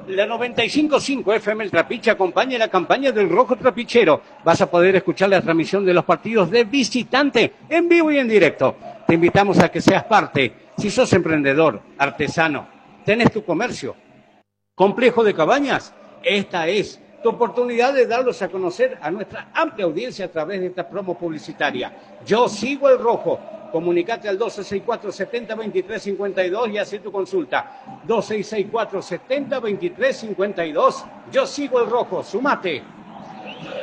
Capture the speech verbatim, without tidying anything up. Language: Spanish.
La noventa y cinco punto cinco F M El Trapiche acompaña la campaña del Rojo Trapichero. Vas a poder escuchar la transmisión de los partidos de visitante en vivo y en directo. Te invitamos a que seas parte. Si sos emprendedor, artesano, tenés tu comercio, complejo de cabañas, esta es tu oportunidad de darlos a conocer a nuestra amplia audiencia a través de esta promo publicitaria. Yo sigo el Rojo. Comunicate al dos seis seis cuatro, siete cero dos tres cinco dos y haz tu consulta. dos seis seis cuatro, siete cero dos tres cinco dos. Yo sigo el Rojo. Sumate.